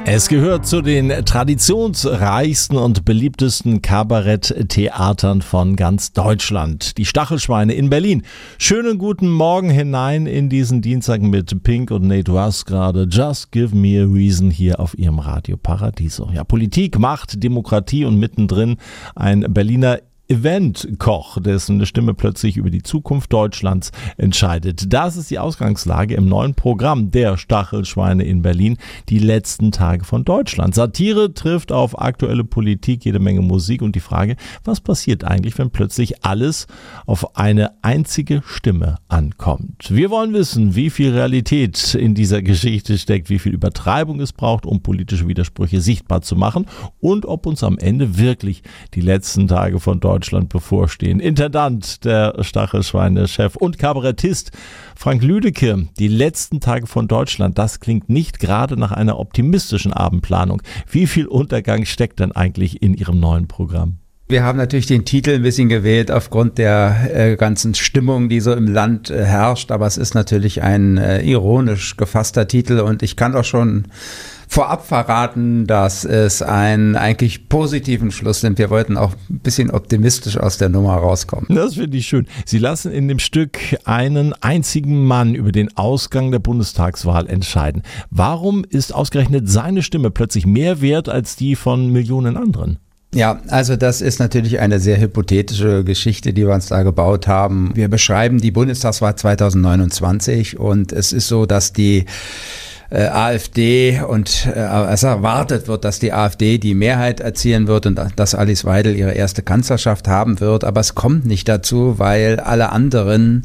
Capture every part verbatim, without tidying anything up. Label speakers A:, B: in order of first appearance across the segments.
A: Es gehört zu den traditionsreichsten und beliebtesten Kabaretttheatern von ganz Deutschland. Die Stachelschweine in Berlin. Schönen guten Morgen hinein in diesen Dienstag mit Pink und Nate Russ gerade. Just Give Me a Reason hier auf ihrem Radio Paradiso. Ja, Politik, Macht, Demokratie und mittendrin ein Berliner Eventkoch, dessen Stimme plötzlich über die Zukunft Deutschlands entscheidet. Das ist die Ausgangslage im neuen Programm der Stachelschweine in Berlin, die letzten Tage von Deutschland. Satire trifft auf aktuelle Politik, jede Menge Musik und die Frage, was passiert eigentlich, wenn plötzlich alles auf eine einzige Stimme ankommt. Wir wollen wissen, wie viel Realität in dieser Geschichte steckt, wie viel Übertreibung es braucht, um politische Widersprüche sichtbar zu machen und ob uns am Ende wirklich die letzten Tage von Deutschland Deutschland bevorstehen. Intendant der Stachelschweine, Chef und Kabarettist Frank Lüdecke. Die letzten Tage von Deutschland, das klingt nicht gerade nach einer optimistischen Abendplanung. Wie viel Untergang steckt denn eigentlich in Ihrem neuen Programm?
B: Wir haben natürlich den Titel ein bisschen gewählt aufgrund der äh, ganzen Stimmung, die so im Land äh, herrscht, aber es ist natürlich ein äh, ironisch gefasster Titel und ich kann auch schon vorab verraten, dass es einen eigentlich positiven Schluss nimmt. Wir wollten auch ein bisschen optimistisch aus der Nummer rauskommen.
A: Das finde ich schön. Sie lassen in dem Stück einen einzigen Mann über den Ausgang der Bundestagswahl entscheiden. Warum ist ausgerechnet seine Stimme plötzlich mehr wert als die von Millionen anderen?
B: Ja, also das ist natürlich eine sehr hypothetische Geschichte, die wir uns da gebaut haben. Wir beschreiben die Bundestagswahl zweitausendneunundzwanzig und es ist so, dass die äh, AfD und äh, es erwartet wird, dass die AfD die Mehrheit erzielen wird und dass Alice Weidel ihre erste Kanzlerschaft haben wird. Aber es kommt nicht dazu, weil alle anderen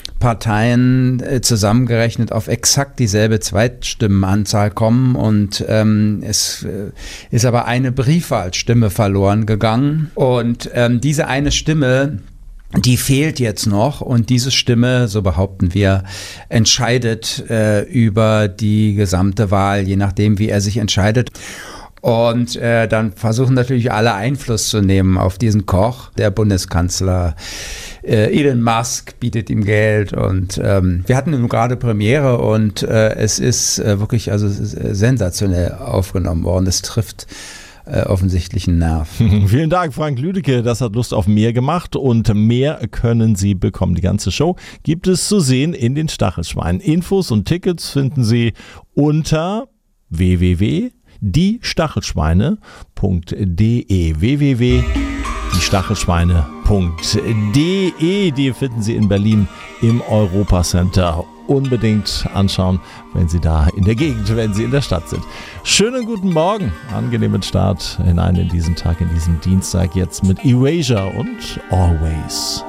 B: Parteien äh, zusammengerechnet auf exakt dieselbe Zweitstimmenanzahl kommen und ähm, es äh, ist aber eine Briefwahlstimme verloren gegangen und ähm, diese eine Stimme, die fehlt jetzt noch und diese Stimme, so behaupten wir, entscheidet äh, über die gesamte Wahl, je nachdem wie er sich entscheidet. Und äh, dann versuchen natürlich alle Einfluss zu nehmen auf diesen Koch. Der Bundeskanzler äh, Elon Musk bietet ihm Geld und ähm, wir hatten nun gerade Premiere und äh, es ist äh, wirklich also es ist, äh, sensationell aufgenommen worden. Es trifft äh, offensichtlich einen Nerv.
A: Vielen Dank, Frank Lüdecke. Das hat Lust auf mehr gemacht und mehr können Sie bekommen. Die ganze Show gibt es zu sehen in den Stachelschweinen. Infos und Tickets finden Sie unter w w w punkt die stachelschweine punkt de w w w punkt die stachelschweine punkt de. Die finden Sie in Berlin im Europacenter. Unbedingt anschauen, wenn Sie da in der Gegend, wenn Sie in der Stadt sind. Schönen guten Morgen, angenehmen Start hinein in diesen Tag, in diesen Dienstag jetzt mit Erasure und Always.